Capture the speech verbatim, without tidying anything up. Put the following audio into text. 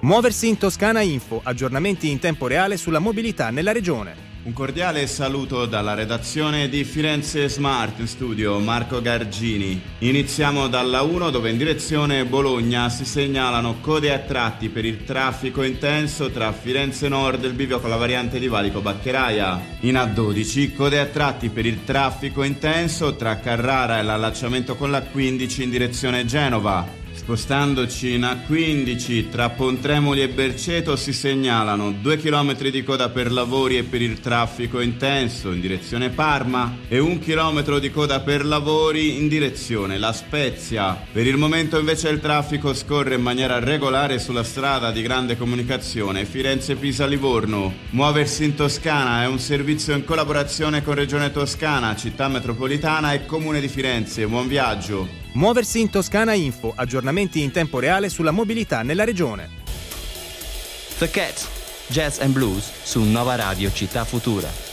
Muoversi in Toscana Info, aggiornamenti in tempo reale sulla mobilità nella regione. Un cordiale saluto dalla redazione di Firenze Smart Studio, Marco Gargini. Iniziamo dalla uno dove in direzione Bologna si segnalano code a tratti per il traffico intenso tra Firenze Nord e il bivio con la variante di Valico Baccheraia. In A dodici code a tratti per il traffico intenso tra Carrara e l'allacciamento con la quindici in direzione Genova. Spostandoci in A quindici tra Pontremoli e Berceto si segnalano due chilometri di coda per lavori e per il traffico intenso in direzione Parma e un chilometro di coda per lavori in direzione La Spezia. Per il momento invece il traffico scorre in maniera regolare sulla strada di grande comunicazione Firenze-Pisa-Livorno. Muoversi in Toscana è un servizio in collaborazione con Regione Toscana, Città Metropolitana e Comune di Firenze. Buon viaggio! Muoversi in Toscana Info, aggiornamenti in tempo reale sulla mobilità nella regione. The Cat, Jazz and Blues su Nova Radio Città Futura.